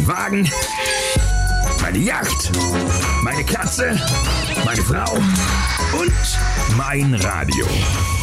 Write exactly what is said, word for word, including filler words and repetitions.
Wagen, meine Yacht, meine Katze, meine Frau und mein Radio.